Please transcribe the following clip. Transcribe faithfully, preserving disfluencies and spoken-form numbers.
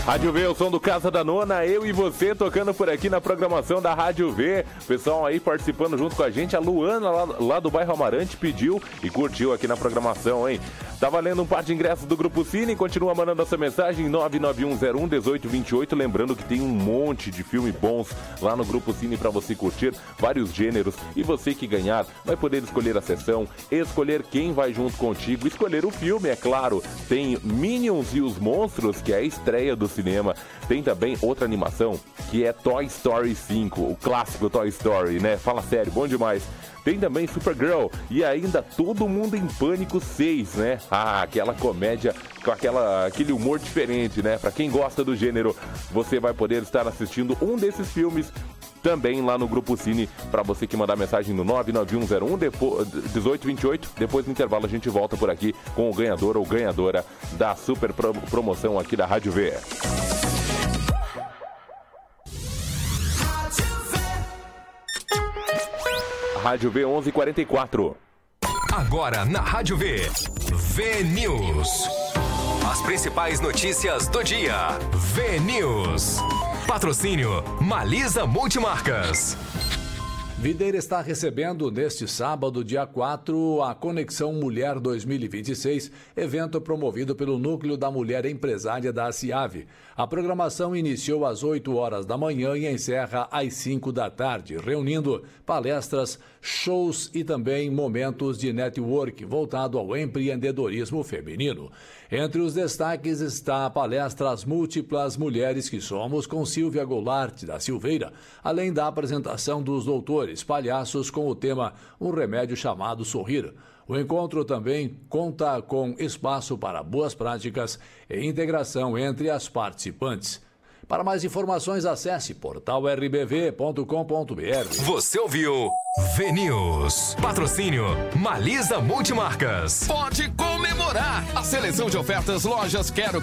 Rádio V, o som do Casa da Nona, eu e você tocando por aqui na programação da Rádio V. Pessoal aí participando junto com a gente, a Luana lá, lá do bairro Amarante pediu e curtiu aqui na programação, hein? Tá valendo um par de ingressos do Grupo Cine, continua mandando essa mensagem nove nove um zero um um oito dois oito, lembrando que tem um monte de filmes bons lá no Grupo Cine para você curtir, vários gêneros, e você que ganhar vai poder escolher a sessão, escolher quem vai junto contigo, escolher o filme, é claro. Tem Minions e os Monstros, que é a estreia do cinema. Tem também outra animação, que é Toy Story cinco, o clássico Toy Story, né? Fala sério, bom demais. Tem também Supergirl e ainda Todo Mundo em Pânico seis, né? Ah, aquela comédia com aquela, aquele humor diferente, né? Pra quem gosta do gênero, você vai poder estar assistindo um desses filmes também lá no Grupo Cine, para você que mandar mensagem no nove nove um zero um dezoito vinte e oito. Depois do intervalo a gente volta por aqui com o ganhador ou ganhadora da super promoção aqui da Rádio V. Rádio V onze e quarenta e quatro. Agora na Rádio V, V News. As principais notícias do dia. V News. Patrocínio Malisa Multimarcas. Videira está recebendo neste sábado, dia quatro, a Conexão Mulher dois mil e vinte e seis, evento promovido pelo Núcleo da Mulher Empresária da CIAV. A programação iniciou às oito horas da manhã e encerra às cinco da tarde, reunindo palestras, shows e também momentos de network voltado ao empreendedorismo feminino. Entre os destaques está a palestra As Múltiplas Mulheres que Somos, com Silvia Goulart da Silveira, além da apresentação dos doutores palhaços com o tema Um Remédio Chamado Sorrir. O encontro também conta com espaço para boas práticas e integração entre as participantes. Para mais informações, acesse portal r b v ponto com ponto b r. Você ouviu V News. Patrocínio Malisa Multimarcas. Pode comemorar. A seleção de ofertas Lojas Quero